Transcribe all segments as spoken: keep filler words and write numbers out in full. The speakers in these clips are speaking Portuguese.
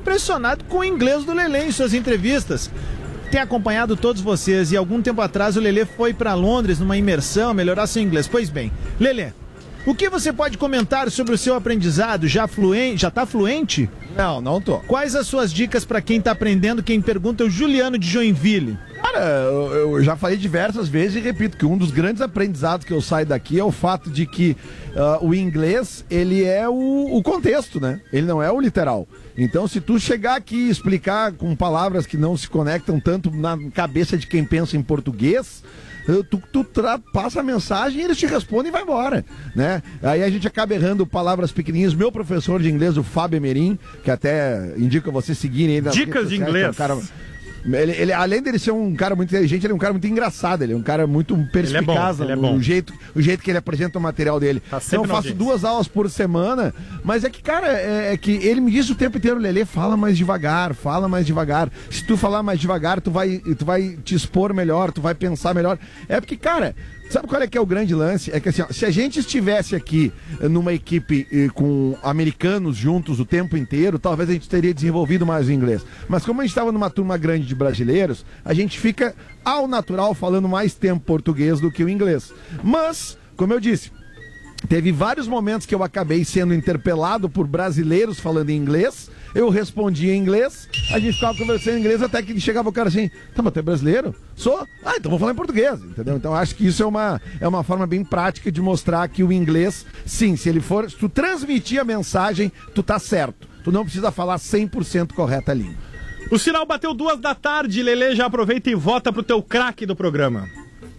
impressionado com o inglês do Lelê em suas entrevistas. Tem acompanhado todos vocês e algum tempo atrás o Lelê foi para Londres numa imersão, melhorar seu inglês. Pois bem, Lelê, o que você pode comentar sobre o seu aprendizado? Já fluente? Já tá fluente? Não, não tô. Quais as suas dicas para quem tá aprendendo? Quem pergunta é o Juliano de Joinville. Cara, eu, eu já falei diversas vezes e repito que um dos grandes aprendizados que eu saio daqui é o fato de que uh, o inglês, ele é o, o contexto, né? Ele não é o literal. Então, se tu chegar aqui e explicar com palavras que não se conectam tanto na cabeça de quem pensa em português, tu, tu tra- passa a mensagem e eles te respondem e vai embora, né? Aí a gente acaba errando palavras pequenininhas. Meu professor de inglês, o Fábio Emerim, que até indica vocês seguirem aí nas Dicas de inglês. É um cara... Ele, ele, além dele ser um cara muito inteligente, ele é um cara muito engraçado, ele é um cara muito perspicaz, ele é bom, ele é no, bom. no jeito, o jeito que ele apresenta o material dele. Tá então eu faço audiência. duas aulas por semana, mas é que, cara, é, é que ele me diz o tempo inteiro, Lelê, fala mais devagar, fala mais devagar. Se tu falar mais devagar, tu vai, tu vai te expor melhor, tu vai pensar melhor. É porque, cara, sabe qual é que é o grande lance? É que assim, ó, se a gente estivesse aqui numa equipe eh, com americanos juntos o tempo inteiro, talvez a gente teria desenvolvido mais o inglês. Mas como a gente estava numa turma grande de brasileiros, a gente fica ao natural falando mais tempo português do que o inglês. Mas, como eu disse, teve vários momentos que eu acabei sendo interpelado por brasileiros falando em inglês, eu respondia em inglês, a gente ficava conversando em inglês até que chegava o cara assim, tá, mas tu é brasileiro? Sou? Ah, então vou falar em português, entendeu? Então acho que isso é uma, é uma forma bem prática de mostrar que o inglês, sim, se ele for, se tu transmitir a mensagem, tu tá certo. Tu não precisa falar cem por cento correta a língua. O sinal bateu duas da tarde, Lelê, já aproveita e vota pro teu craque do programa.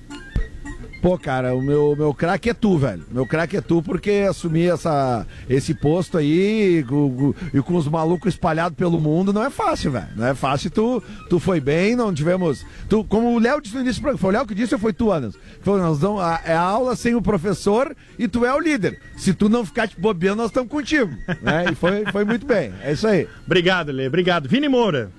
Pô, cara, o meu, meu craque é tu, velho. Meu craque é tu porque assumir essa, esse posto aí e com, com, com os malucos espalhados pelo mundo não é fácil, velho. Não é fácil. Tu, tu foi bem, não tivemos... Tu, como o Léo disse no início do programa, foi o Léo que disse ou foi tu, Anderson? Foi, nós damos a, é a aula sem o professor e tu é o líder. Se tu não ficar te bobeando, nós estamos contigo. Né? E foi, foi muito bem. É isso aí. Obrigado, Lelê. Obrigado. Vini Moura.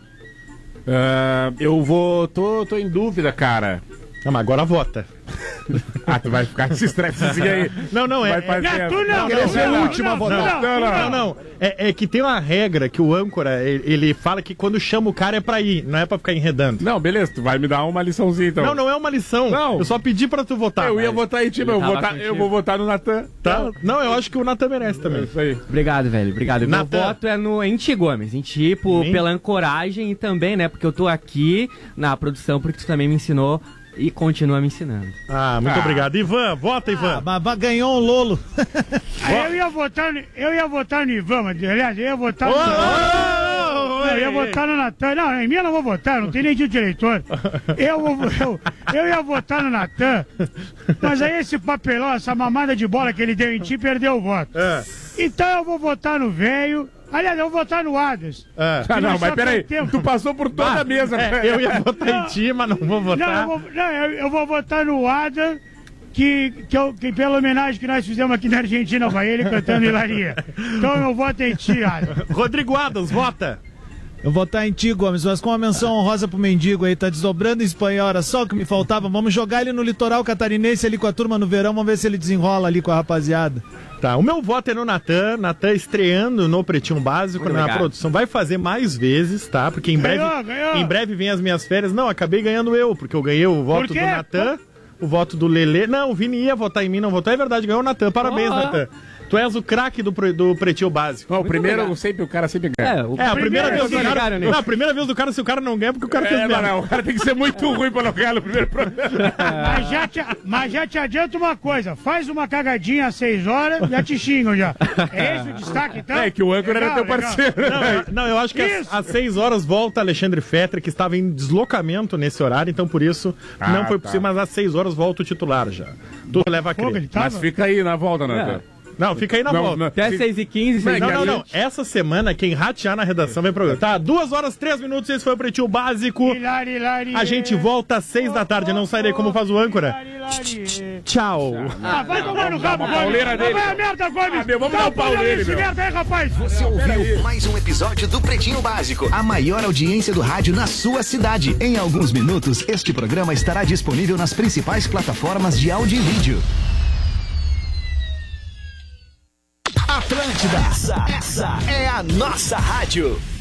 Uh, eu vou... Tô, tô em dúvida, cara. Ah, mas agora vota. Ah, tu vai ficar com esse estressezinho aí. Não, não, é... Vai fazer... é... Não, não, não, Queria ser não, o último a votar. Não, não, não. não. É, é que tem uma regra que o âncora, ele, ele fala que quando chama o cara é pra ir, não é pra ficar enredando. Não, beleza, tu vai me dar uma liçãozinha então. Não, não é uma lição. Não. Eu só pedi pra tu votar. Eu ia mas... votar em ti, mas eu vou votar, eu vou votar no Natan. Tá? Não, eu acho que o Natan merece também. É isso aí. Obrigado, velho. Obrigado. Meu Natan. voto é no, em ti, Gomes. Em ti, por, Em? pela ancoragem e também, né? Porque eu tô aqui na produção porque tu também me ensinou e continua me ensinando. Ah, muito Ah. obrigado. Ivan, vota, Ivan. Ah, mas- mas ganhou um Lolo. Ah, eu ia votar, no- eu ia votar no Ivan, mas, aliás, eu ia votar no... Ô, ô, ô, Não, eu ia ei, votar no Natan. Não, em mim eu não vou votar, não tem nem título de eleitor. Eu, vou- eu, eu ia votar no Natan, mas aí esse papelão, essa mamada de bola que ele deu em ti, perdeu o voto. É. Então eu vou votar no velho. Aliás, eu vou votar no Adams. É. Ah, não, Não, mas só peraí, tem tempo. tu passou por toda a mesa. É, eu ia votar em ti, mas não vou votar. Não, eu vou, não, eu, eu vou votar no Adam, que, que, eu, que pela homenagem que nós fizemos aqui na Argentina, vai ele cantando Hilaria. Então eu voto em ti, Adam. Rodrigo Adams, vota. Eu vou votar em ti, Gomes, mas com uma menção honrosa pro mendigo aí, tá desdobrando em espanhol, era só o que me faltava. Vamos jogar ele no litoral catarinense ali com a turma no verão, vamos ver se ele desenrola ali com a rapaziada. Tá, o meu voto é no Natan. Natan estreando no Pretinho Básico, Muito na obrigado. produção. Vai fazer mais vezes, tá? Porque em breve, Ganhou, ganhou. em breve vem as minhas férias. Não, acabei ganhando eu, porque eu ganhei o voto Por do quê? Natan, o voto do Lelê. Não, o Vini ia votar em mim, não votou. É verdade, ganhou o Natan. Parabéns, Oh. Natan. Tu és o craque do, pre- do Pretinho Básico. Não, o primeiro, obrigado. sempre, o cara sempre ganha. É, o É, a primeira Primeiro vez do eu cara. ganho, né? Não, a primeira vez do cara, se o cara não ganha, porque o cara fez É, merda. não, não, o cara tem que ser muito ruim pra não ganhar no primeiro programa. Mas já, te, mas já te adianto uma coisa: faz uma cagadinha às seis horas, já te xingam já. É esse o destaque, então? É que o âncora era Legal, teu legal. parceiro. Não, eu- não, eu acho que às, Isso. às seis horas volta Alexandre Fetter, que estava em deslocamento nesse horário, então por isso Ah, não foi tá. possível, mas às seis horas volta o titular já. Tudo leva a Fogo, crer. ele tava? Mas fica aí na volta, Natan. Não, fica aí na Não, volta. não. Até seis e quinze, seis e Não, não, vinte. não. Essa semana, quem ratear na redação vai programa. Tá, duas horas, três minutos, esse foi o Pretinho Básico. Hilari, hilari, A gente volta às seis da tarde, não sai daí como faz o âncora. hilari, hilari. Tchau. Ah, vai tomar no cabo, Gomes. pauleira dele. Vai a merda, Gomes. Ah, meu, vamos Dá dar um o pau pau nele, nesse meu. merda aí, rapaz. Você ouviu mais um episódio do Pretinho Básico, a maior audiência do rádio na sua cidade. Em alguns minutos, este programa estará disponível nas principais plataformas de áudio e vídeo. Atlântida, essa, essa é a nossa rádio.